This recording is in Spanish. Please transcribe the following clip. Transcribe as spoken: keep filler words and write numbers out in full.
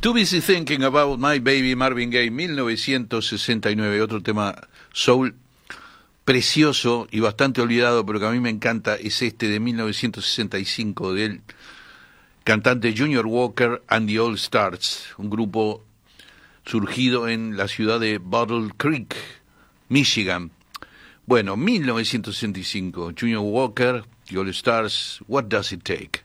Too Busy Thinking About My Baby, Marvin Gaye, mil novecientos sesenta y nueve. Otro tema soul precioso y bastante olvidado, pero que a mí me encanta, es este de mil novecientos sesenta y cinco del cantante Junior Walker and the All Stars, un grupo surgido en la ciudad de Battle Creek, Michigan. Bueno, mil novecientos sesenta y cinco, Junior Walker, The All Stars, What Does It Take?